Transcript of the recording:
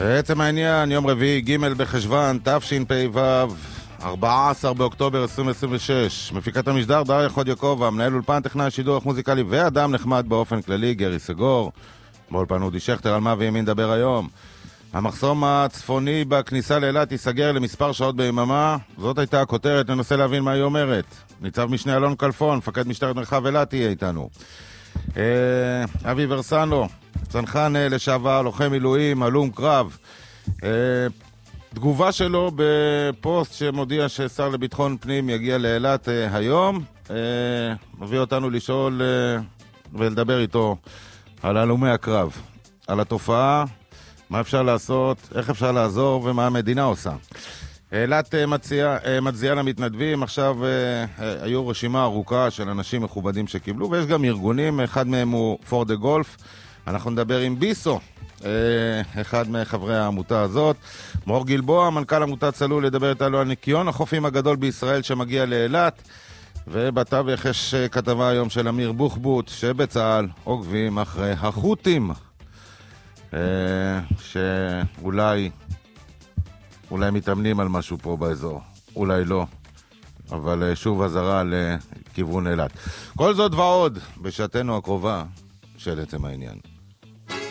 בעצם העניין, יום רביעי, ג' בחשוון, תשפ"ו, 14 באוקטובר 2026. מפיקת המשדר דריה חוד יעקב, המנהל אולפן טכנאי שידור מוזיקלי ואדם נחמד באופן כללי, גרי סגור. באולפן אודי שכטר, על מה וימין דבר היום. המחסום הצפוני בכניסה לאילת ייסגר למספר שעות ביממה. זאת הייתה הכותרת, ננסה להבין מה היא אומרת. ניצב משנה אלון כלפון, מפקד משטרת מרחב אילת, יהיה איתנו. אבי ורסנו, צנחן לשעבר, לוחם מילואים, הלום קרב. תגובה שלו בפוסט שמודיע ששר לביטחון פנים יגיע לאילת היום. מביא אותנו לשאול ולדבר איתו על הלומי הקרב, על התופעה, מה אפשר לעשות, איך אפשר לעזור ומה המדינה עושה. אילת מציעה למתנדבים. עכשיו היו רשימה ארוכה של אנשים מכובדים שקיבלו, ויש גם ארגונים, אחד מהם הוא פור דה גולף. אנחנו נדבר עם ביסו, אחד מחברי העמותה הזאת. מור גלבוע, מנכ"ל עמותת צלול, לדבר איתנו על ניקיון החופים הגדול בישראל שמגיע לאילת. ובתווך יש כתבה היום של אמיר בוחבוט, שבצה"ל עוקבים אחרי החות'ים, שאולי מתאמנים על משהו פה באזור, אולי לא, אבל שוב הזרה לכיוון אילת. כל זאת ועוד בשעתנו הקרובה של עצם העניין.